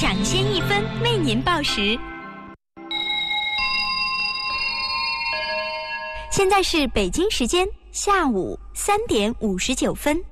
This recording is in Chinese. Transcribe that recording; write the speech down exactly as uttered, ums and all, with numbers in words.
抢先一分为您报时。现在是北京时间下午三点五十九分。